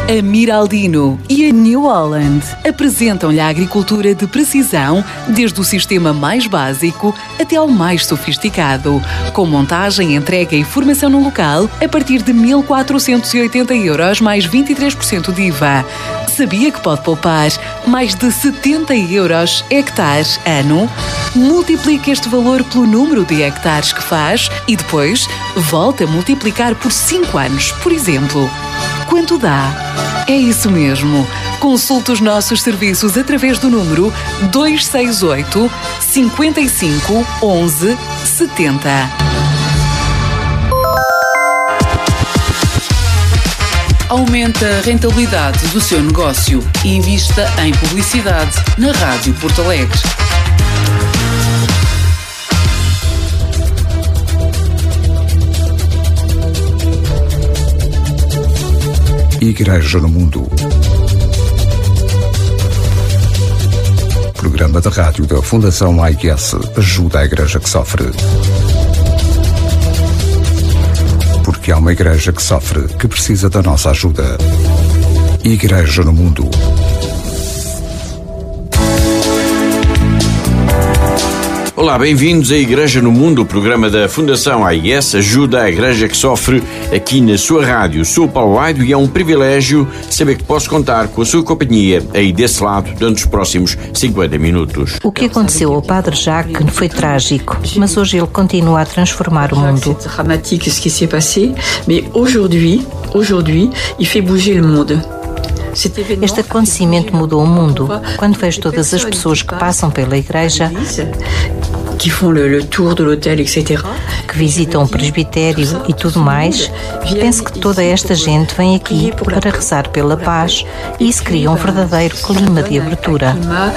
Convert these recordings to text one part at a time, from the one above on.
A Miraldino e a New Holland apresentam-lhe a agricultura de precisão, desde o sistema mais básico até ao mais sofisticado, com montagem, entrega e formação no local a partir de 1.480 € mais 23% de IVA. Sabia que pode poupar mais de 70 € hectare ano? Multiplique este valor pelo número de hectares que faz e depois volta a multiplicar por 5 anos, por exemplo. Quanto dá? É isso mesmo. Consulte os nossos serviços através do número 268 55 11 70. Aumente a rentabilidade do seu negócio e invista em publicidade na Rádio Porto Alegre. Igreja no Mundo. Programa de rádio da Fundação AIS ajuda a Igreja que sofre. Porque há uma Igreja que sofre que precisa da nossa ajuda. Igreja no Mundo. Olá, bem-vindos à Igreja no Mundo, o programa da Fundação AIS ajuda a Igreja que sofre aqui na sua rádio. Sou o Paulo Laido e é um privilégio saber que posso contar com a sua companhia aí desse lado durante os próximos 50 minutos. O que aconteceu ao Padre Jacques foi trágico, mas hoje ele continua a transformar o mundo. C'est dramatique ce qui s'est passé, mais aujourd'hui, il fait bouger le monde. Este acontecimento mudou o mundo. Quando vejo todas as pessoas que passam pela igreja, que font le tour de l'hôtel, etc., que visitam o presbitério e tudo mais, penso que toda esta gente vem aqui para rezar pela paz e isso cria um verdadeiro clima de abertura.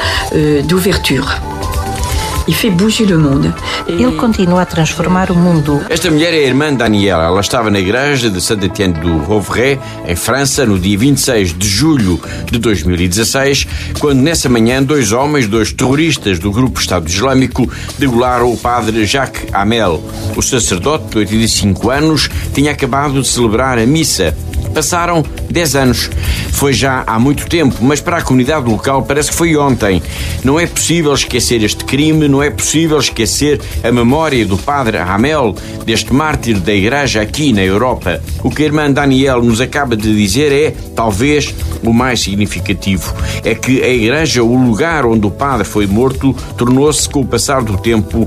Ele continua a transformar o mundo. Esta mulher é a irmã Daniela. Ela estava na igreja de Saint-Étienne du Rouvray, em França, no dia 26 de julho de 2016, quando nessa manhã dois terroristas do grupo Estado Islâmico, degolaram o padre Jacques Hamel. O sacerdote de 85 anos tinha acabado de celebrar a missa. Passaram 10 anos. Foi já há muito tempo, mas para a comunidade local parece que foi ontem. Não é possível esquecer este crime, não é possível esquecer a memória do padre Hamel, deste mártir da igreja aqui na Europa. O que a irmã Daniela nos acaba de dizer é, talvez, o mais significativo. É que a igreja, o lugar onde o padre foi morto, tornou-se, com o passar do tempo,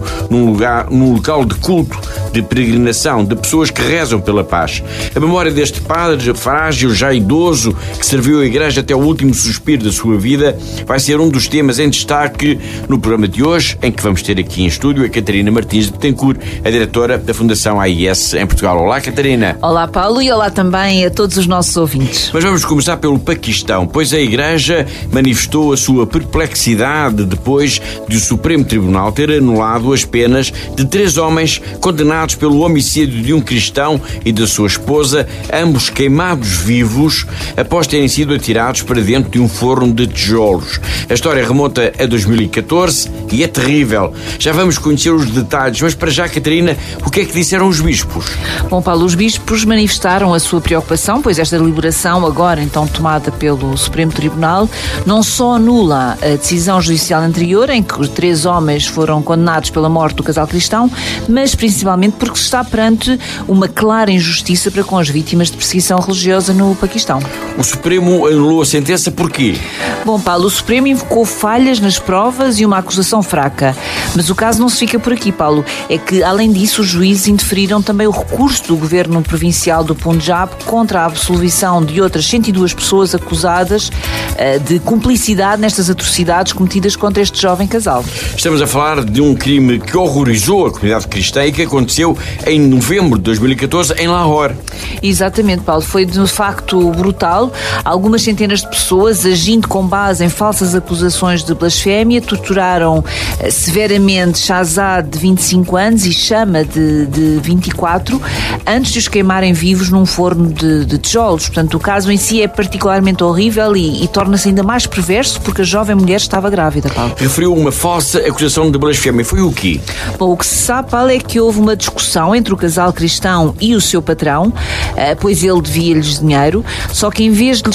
num local de culto, de peregrinação, de pessoas que rezam pela paz. A memória deste padre frágil, já idoso, que serviu a igreja até o último suspiro da sua vida, vai ser um dos temas em destaque no programa de hoje, em que vamos ter aqui em estúdio a Catarina Martins de Betancourt, a diretora da Fundação AIS em Portugal. Olá, Catarina. Olá, Paulo, e olá também a todos os nossos ouvintes. Mas vamos começar pelo Paquistão, pois a igreja manifestou a sua perplexidade depois de o Supremo Tribunal ter anulado as penas de 3 homens condenados pelo homicídio de um cristão e da sua esposa, ambos queimados vivos após terem sido atirados para dentro de um forno de tijolos. A história remonta a 2014 e é terrível. Já vamos conhecer os detalhes, mas para já, Catarina, o que é que disseram os bispos? Bom, Paulo, os bispos manifestaram a sua preocupação, pois esta deliberação, agora então tomada pelo Supremo Tribunal, não só anula a decisão judicial anterior, em que os 3 homens foram condenados pela morte do casal cristão, mas principalmente porque se está perante uma clara injustiça para com as vítimas de perseguição religiosa no Paquistão. O Supremo anulou a sentença porquê? Bom, Paulo, o Supremo invocou falhas nas provas e uma acusação fraca. Mas o caso não se fica por aqui, Paulo. É que, além disso, os juízes indeferiram também o recurso do governo provincial do Punjab contra a absolvição de outras 102 pessoas acusadas de cumplicidade nestas atrocidades cometidas contra este jovem casal. Estamos a falar de um crime que horrorizou a comunidade cristã e que aconteceu em novembro de 2014 em Lahore. Exatamente, Paulo. Foi de facto brutal. Algumas centenas de pessoas, agindo com base em falsas acusações de blasfémia, torturaram severamente Shahzad, de 25 anos, e Shama, de 24, antes de os queimarem vivos num forno de tijolos. Portanto, o caso em si é particularmente horrível e torna-se ainda mais perverso porque a jovem mulher estava grávida, Paulo. Referiu uma falsa acusação de blasfémia. Foi o quê? Bom, o que se sabe, Paulo, é que houve uma discussão entre o casal cristão e o seu patrão, pois ele devia-lhes dinheiro, só que em vez de